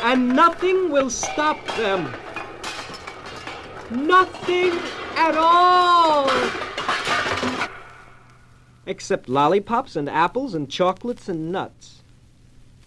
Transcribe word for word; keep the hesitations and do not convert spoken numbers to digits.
and nothing will stop them. Nothing at all. Except lollipops and apples and chocolates and nuts.